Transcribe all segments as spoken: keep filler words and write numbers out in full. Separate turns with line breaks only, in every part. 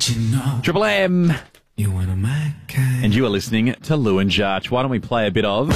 Don't you know
Triple M.
you want a my kind?
And you are listening to Lou and Jarch. Why don't we play a bit of...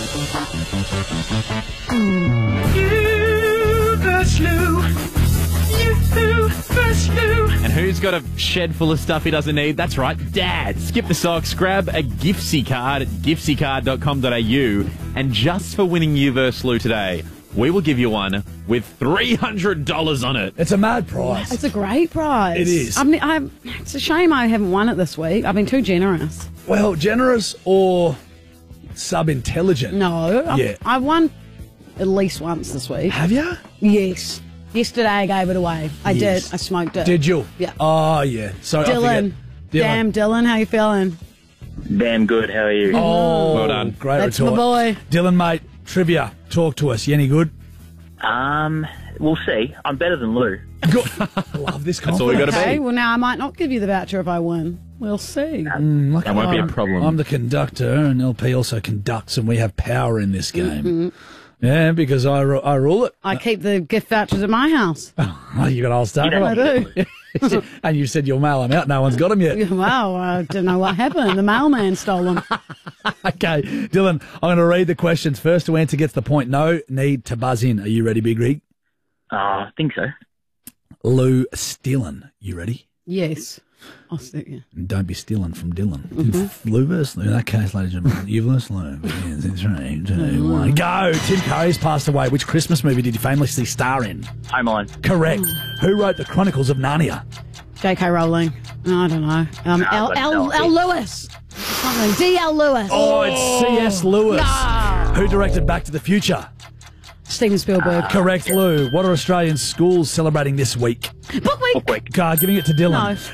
You first, Lou. You first, Lou.
And who's got a shed full of stuff he doesn't need? That's right, Dad. Skip the socks, grab a Giftsy card at giftsy card dot com dot a u, and just for winning You versus. Lou today, we will give you one with three hundred dollars on it.
It's a mad prize.
It's a great prize.
It is.
I mean, I'm, it's a shame I haven't won it this week. I've been too generous.
Well, generous or sub-intelligent?
No. I've,
Yeah.
I've won at least once this week.
Have you?
Yes. Yesterday I gave it away. I
Yes.
did. I smoked it.
Did you?
Yeah.
Oh, yeah. Sorry, I
Dylan.
forget.
Damn, Dylan, how you feeling?
Damn good, how are you?
Oh,
Well done.
Great
That's
retort.
my boy.
Dylan, mate, trivia. Talk to us. You any good?
Um, we'll see. I'm better than Lou.
Good. I love this
That's all we
confidence.
got to
Okay,
be.
well, now I might not give you the voucher if I win. We'll see.
Mm, look,
That won't be a
I'm-
problem.
I'm the conductor, and L P also conducts, and we have power in this game. Yeah, because I, ru- I rule it.
I keep the gift vouchers at my house.
Oh, you got a whole stack
You
of
don't
them.
I do.
And you said you'll mail them out. No one's got them yet.
Wow, I don't know what happened. The mailman stole them.
Okay, Dylan, I'm going to read the questions. First to answer gets the point. No need to buzz in. Are you ready, Big Rig?
Uh, I think so.
Lou stealing. You ready?
Yes. I'll stick you.
And don't be stealing from Dylan. Lou versus Lou. In that case, ladies and gentlemen, you versus Lou. Yes, it's three, two, one. Go! Tim Curry's passed away. Which Christmas movie did he famously star in?
Home Alone.
Correct. Who wrote the Chronicles of Narnia?
J K Rowling. I don't know. Um,
Nah,
L,
but
L,
no,
L.
it-
Lewis. Something. D L. Lewis.
Oh, it's C S. Lewis. Who directed Back to the Future?
Steven Spielberg.
Correct, Lou. What are Australian schools celebrating this week?
Book week.
Book week.
God, giving it to
No.
Dylan.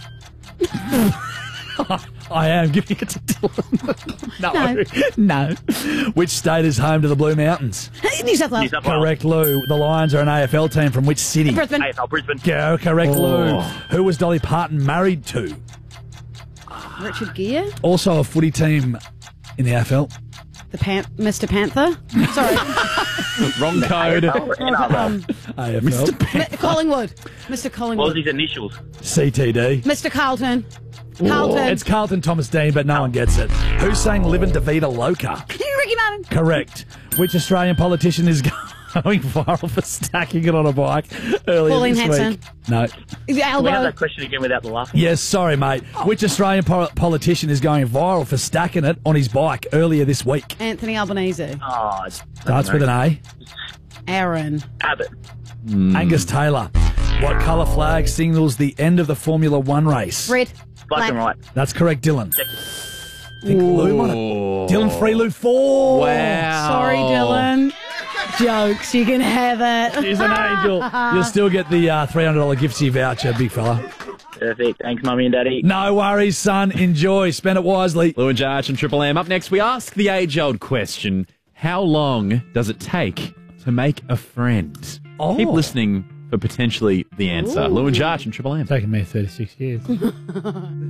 I am giving it to Dylan. no. no. Which state is home to the Blue Mountains?
New South
New
Wales.
South Wales.
Correct, Lou. The Lions are an A F L team from which city?
Brisbane.
A F L Brisbane.
Go, correct,
Oh.
Lou. Who was Dolly Parton married to?
Richard Gere.
Also a footy team in the A F L.
The Pan- Mister Panther. Sorry.
Wrong code.
Oh, N R L.
um,
A F L.
Mi- Collingwood. Mister
What was
Collingwood.
his initials?
C T D.
Mister Carlton. Carlton.
It's Carlton Thomas Dean, but no one gets it. Who sang Livin' Da Vida Loca?
Ricky Martin.
Correct. Which Australian politician is going viral for stacking it on a bike earlier
Pauline
this
Hanson.
week? No.
The
Can we have
elbow.
that question again without the laugh?
Yes, sorry, mate. Which Australian po- politician is going viral for stacking it on his bike earlier this week?
Anthony Albanese.
Oh, it's-
Starts with an A.
Aaron.
Abbott.
Angus Taylor. What colour flag signals the end of the Formula One race?
Red.
Black and white.
That's correct, Dylan.
Second.
Think Lou might have- Dylan Free Lou four.
Wow.
Sorry, Dylan. Jokes. You can have it.
He's an angel. You'll still get the uh, three hundred dollars Giftsy voucher, big fella.
Perfect. Thanks, Mummy and Daddy.
No worries, son. Enjoy. Spend it wisely.
Lou and Jarch and Triple M. Up next, we ask the age-old question, how long does it take to make a friend?
Oh.
Keep listening for potentially the answer. Lou and Jarch and Triple M.
Taking me thirty-six years.